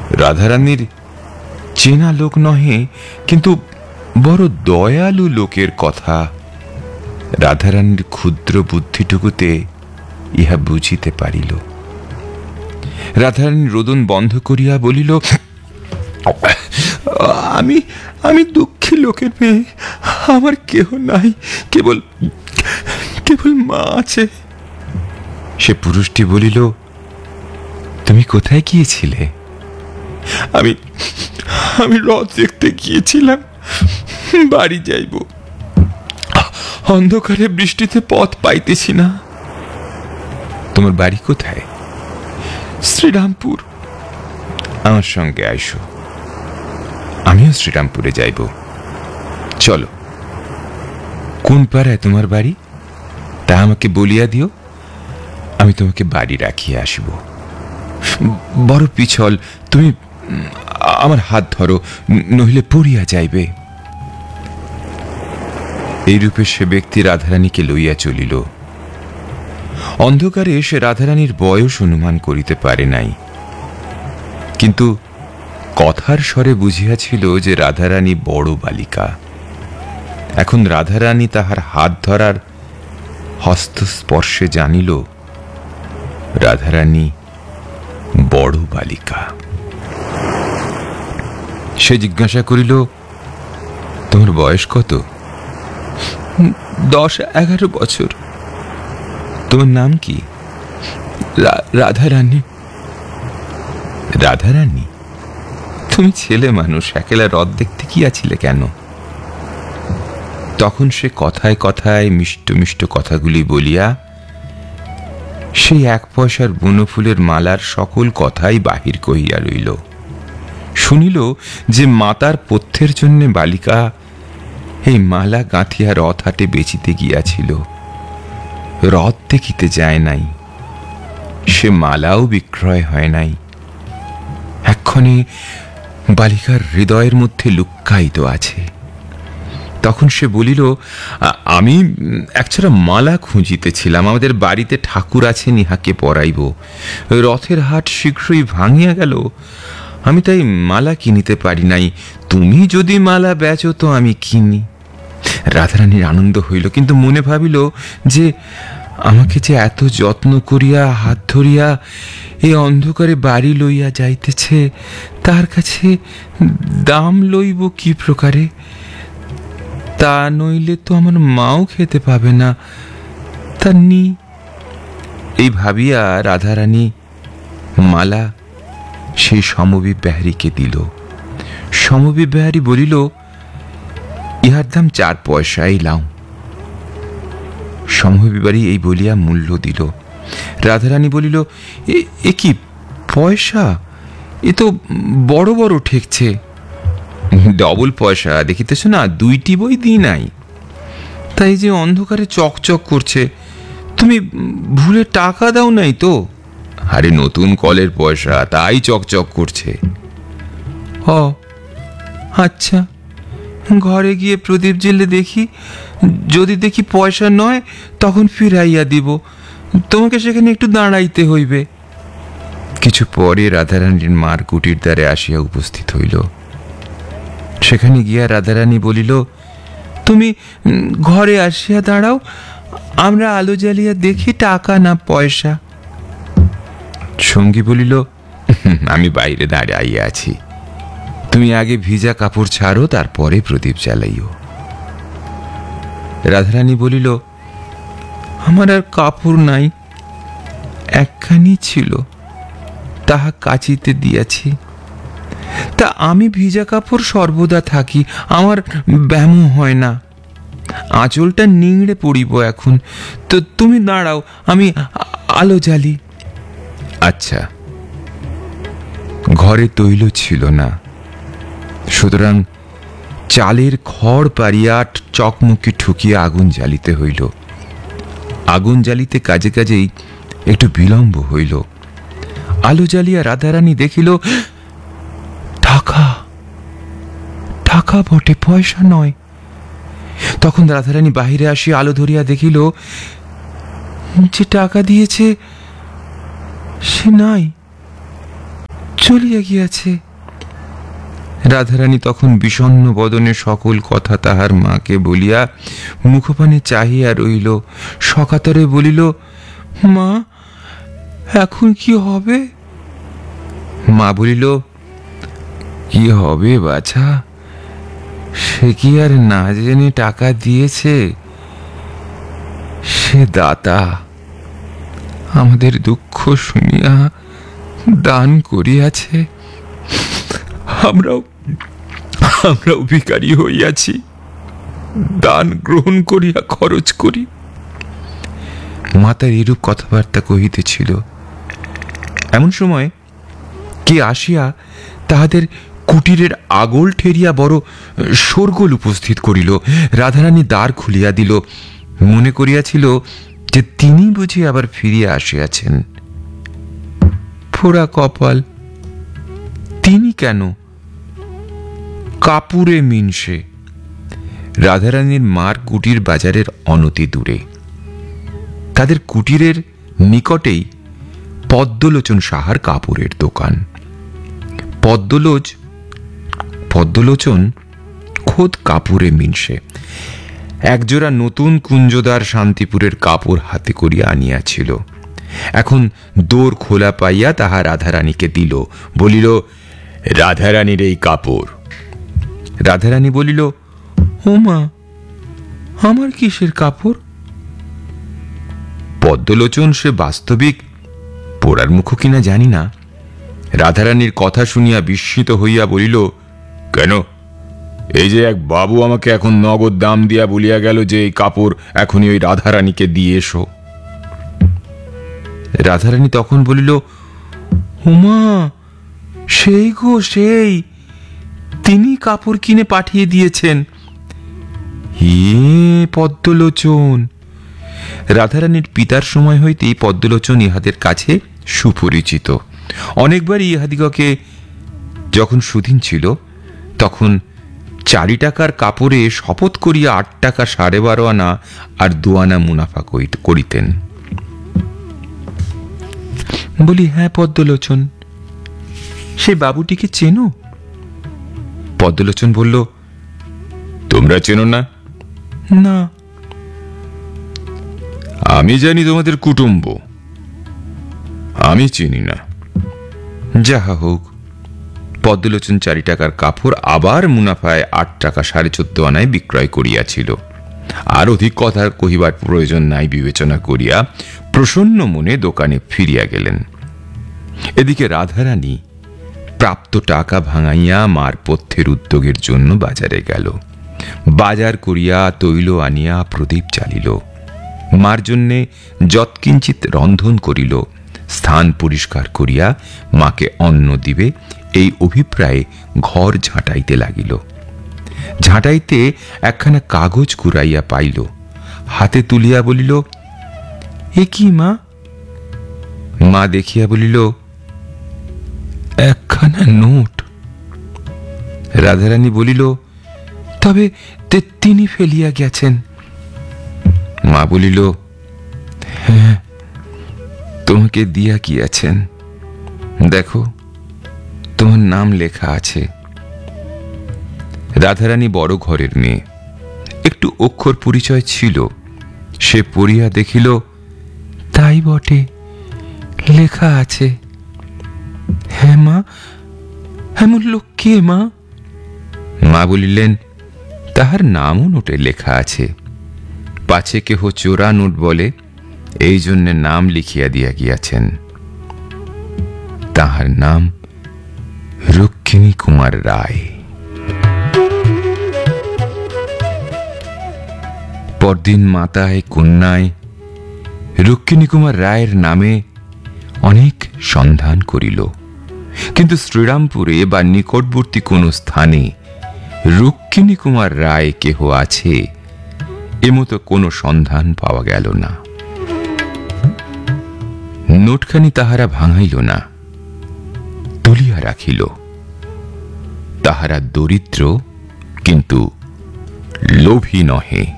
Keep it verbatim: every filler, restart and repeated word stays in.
রাধারানীর চেনা লোক নহে, কিন্তু বড় দয়ালু লোকের কথা রাধারানীর ক্ষুদ্র বুদ্ধিটুকুতে ইহা বুঝিতে পারিল। রাধারানী রোদন বন্ধ করিয়া বলিল, আমি আমি দুঃখী লোকের মেয়ে, আমার কেহ নাই, কেবল কেবল মা আছে। সে পুরুষটি বলিল, তুমি কোথায় গিয়েছিলে? আমি আমি রথ দেখতে গিয়েছিলাম, বাড়ি যাইব, অন্ধকারে বৃষ্টিতে পথ পাইতেছি না। তোমার বাড়ি কোথায়? শ্রীরামপুর। আমার সঙ্গে আইসো, আমিও শ্রীরামপুরে যাইব। চলো। কোন পাড়ায় তোমার বাড়ি তা আমাকে বলিয়া দিও, আমি তোমাকে বাড়ি রাখিয়া আসিব। বড় পিছল, তুমি আমার হাত ধরো, নহিলে পড়িয়া যাইবে। এইরূপে সে ব্যক্তি রাধারানীকে লইয়া চলিল। অন্ধকারে সে রাধারানীর বয়স অনুমান করিতে পারে নাই, কিন্তু কথার স্বরে বুঝিয়াছিল যে রাধারানী বড় বালিকা। এখন রাধারানী তাহার হাত ধরার হস্তস্পর্শে জানিল রাধারানী বড় বালিকা। সে জিজ্ঞাসা করিল, তোমার বয়স কত? দশ এগারো বছর। তোমার নাম কি? রাধারানী। রাধারানী, তুমি ছেলে মানুষ, একেলা রথ দেখতে গিয়াছিলে কেন? তখন সে কথায় কথায় মিষ্ট মিষ্ট কথাগুলি বলিয়া সেই এক পয়সার বনফুলের মালার সকল কথাই বাহির কহিয়া রইল। শুনিল যে মাতার পথ্যের জন্য বালিকা এই মালা গাঁথিয়া রথ হাটে বেচিতে গিয়াছিল। রথ দেখিতে যায় নাই, সে মালাও বিক্রয় হয় নাই। এক্ষণে বালিকার হৃদয়ের মধ্যে লুক্কায়িত আছে। তখন সে বলিল, আমি একছাড়া মালা খুঁজিতেছিলাম, আমাদের বাড়িতে ঠাকুর আছেন, ইহাকে পরাইব। রথের হাট শীঘ্রই ভাঙিয়া গেল, আমি তাই মালা কিনিতে পারি নাই। তুমি যদি মালা বেচো তো আমি কিনি। রাধারানীর আনন্দ হইল, কিন্তু মনে ভাবিল যে আমাকে যে এত যত্ন করিয়া হাত ধরিয়া এই অন্ধকারে বাড়ি লইয়া যাইতেছে, তার কাছে দাম লইব কি প্রকারে? তা নইলে তো আমার মাও খেতে পাবে না। তা নি। এই ভাবিয়া রাধারানী মালা সেই সমবি বেহারিকে দিল। সমবি বেহারি বলিল, ইহার দাম চার পয়সা, এই লাও। সমবি বাড়ি এই বলিয়া মূল্য দিল। রাধারানী বলিল, এ কি পয়সা? এ তো বড় বড় ঠেকছে। ডবল পয়সা দেখিতেছ না, দুইটি বই দিই নাই, তাই যে অন্ধকারে চকচক করছে। তুমি ভুলে টাকা দাও নাই তো? আরে নতুন কলের পয়সা, তাই চকচক করছে। ও আচ্ছা, ঘরে গিয়ে প্রদীপ জেলে দেখি, যদি দেখি পয়সা নয় তখন ফিরাইয়া দিব। তোমাকে সেখানে একটু দাঁড়াইতে হইবে। কিছু পরে রাধারানীর মার কুটির দ্বারে আসিয়া উপস্থিত হইল। সেখানে গিয়া রাধারানী বলিল, তুমি ঘরে আসিয়া দাঁড়াও, আমরা আলো জ্বালিয়া দেখি টাকা না পয়সা। সঙ্গী বলিল, আমি বাইরে দাঁড়াইয়া আছি, তুমি আগে ভিজা কাপড় ছাড়ো, তারপরে প্রদীপ জ্বালাইও। রাধারানী বলিল, আমার আর কাপড় নাই, একখানি ছিল, তাহা কাচিতে দিয়াছি। তা আমি ভিজা কাপড় সর্বদা থাকি, আমার ব্যামো হয় না। আঁচলটা নিংড়ে পড়িব এখন, তো তুমি দাঁড়াও, আমি আলো জ্বালি। আচ্ছা। ঘরে তৈল ছিল না, সুতরাং চালের খড় পারিয়া চকমকি ঠুকিয়া আগুন জ্বালিতে হইল। আগুন জ্বালিতে কাজে কাজেই একটু বিলম্ব হইল। আলো জ্বালিয়া রাধারানী দেখিল, টাকা টাকা বটে, পয়সা নয়। তখন রাধারানী বাহিরে আসিয়া আলো ধরিয়া দেখিল, যে টাকা দিয়েছে সে নাই। চলিয়া গিয়াছে। রাধারানী তখন বিষণ্ণ বদনে সকল কথা তাহার মাকে বলিয়া মুখপানে চাহিয়া রইল। সকাতরে বলিল, মা, এখন কি হবে? মা বলিল, কি হবে বাছা? সে কি আর না জেনে টাকা দিয়েছে? সে দাতা, আমাদের দুঃখ শুনিয়া দান করিয়াছে। আমরাও আমরাও ভিখারি হইয়াছি, দান গ্রহণ করিয়া খরচ করি। মাতার এরূপ কথাবার্তা কহিতেছিল। এমন সময় কে আসিয়া তাহাদের কুটিরের আগল ঠেরিয়া বড় শোরগোল উপস্থিত করিল। রাধারানী দ্বার খুলিয়া দিল, মনে করিয়াছিল যে তিনি বুঝি আবার ফিরিয়া আসিয়াছেন। ফোড়া কপাল, তিনি কেন? কাপুরে মিনসে। রাধারানীর মার কুটির বাজারের অনতি দূরে। তাদের কুটিরের নিকটেই পদ্মলোচন সাহার কাপড়ের দোকান। পদ্মলোচ পদ্মলোচন খোদ কাপুরে মিনসে। একজোড়া নতুন কুঞ্জদার শান্তিপুরের কাপড় হাতে করিয়া আনিয়াছিল। এখন দোর খোলা পাইয়া তাহা রাধারানীকে দিল, বলিল, রাধারানীর এই কাপড়। রাধারানী বলিল, ও মা, আমার কিসের কাপড়? পদ্মলোচন সে বাস্তবিক পোড়ার মুখ কিনা জানি না, রাধারানীর কথা শুনিয়া বিস্মিত হইয়া বলিল, কেন? এই যে এক বাবু আমাকে এখন নগদ দাম দিয়া বলিয়া গেল যে এই কাপড় এখনই ওই রাধারানীকে দিয়ে এসো। রাধারানী তখন বলিল, উমা, সেই গো সেই, তিনি কাপড় কিনে পাঠিয়ে দিয়েছেন। হে পদ্মলোচন! রাধারানীর পিতার সময় হইতেই পদ্মলোচন ইহাদের কাছে সুপরিচিত। অনেকবারই ইহাদিগকে যখন সুদিন ছিল তখন চারি টাকার কাপড়ে শপথ করিয়া আট টাকা সাড়ে বারো আনা আর দু আনা মুনাফা করিতেন। বলি, হ্যাঁ পদ্মলোচন, সে বাবুটিকে চেনো? পদ্মলোচন বলল, তোমরা চেনো না? না। আমি জানি তোমাদের কুটুম্ব, আমি চিনি না। যাহা হোক, পদ্মলোচন চারি টাকার কাপড় আবার মুনাফায় আট টাকা সাড়ে চোদ্দ আনায় বিক্রয় করিয়াছিল। আর অধিক কথা কহিবার প্রয়োজন নাই বিবেচনা করিয়া প্রসন্ন মনে দোকানে ফিরিয়া গেলেন। এদিকে রাধারানী প্রাপ্ত টাকা ভাঙাইয়া মার পথ্যের উদ্যোগের জন্য বাজারে গেল। বাজার করিয়া তৈল আনিয়া প্রদীপ জ্বালিল। মার জন্যে যৎকিঞ্চিত রন্ধন করিল। স্থান পরিষ্কার করিয়া মাকে অন্ন দিবে এই অভিপ্রায়ে ঘর ঝাঁটাইতে লাগিল। ঝাঁটাইতে একখানা কাগজ কুড়াইয়া পাইল, হাতে তুলিয়া বলিল, এ কি মা? মা দেখিয়া বলিল, একখানা নোট। রাধারানী বলিল, তবে তিনি ফেলিয়া গেছেন। মা বলিল, হ্যাঁ, তোমাকে দিয়া গিয়াছেন, দেখো তোমার নাম লেখা আছে। রাধারানী বড় ঘরের মেয়ে, একটু অক্ষর পরিচয় ছিল। সে পড়িয়া দেখিল, তাই বটে, লেখা আছে। হ্যাঁ মা, এমন লোক কে মা? মা বলিলেন, তাহার নামও নোটে লেখা আছে, পাছে কেহ চোরা নোট বলে, এই জন্যে নাম লিখিয়া দিয়া গিয়াছেন। তাহার নাম রুক্মিণী কুমার রায়। পরদিন মাতায় কন্যায় রুক্মিণী কুমার রায়ের নামে অনেক সন্ধান করিল, কিন্তু শ্রীরামপুরে বা নিকটবর্তী কোন স্থানে রুক্মিণী কুমার রায় কেহ আছে এমতো কোনো সন্ধান পাওয়া গেল না। নোটখানি তাহারা ভাঙাইল না, তুলিয়া রাখিল। তাহারা দরিদ্র কিন্তু লোভী নহে।